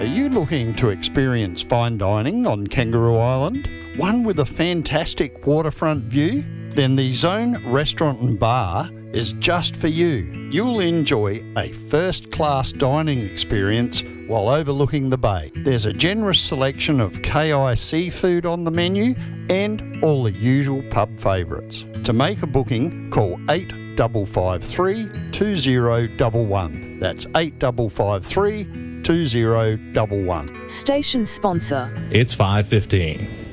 Are you looking to experience fine dining on Kangaroo Island? One with a fantastic waterfront view? Then the Zone Restaurant and Bar is just for you. You'll enjoy a first-class dining experience while overlooking the bay. There's a generous selection of KI seafood on the menu and all the usual pub favourites. To make a booking, call 8553 2011. That's 8553 2011. Station sponsor. It's 5:15.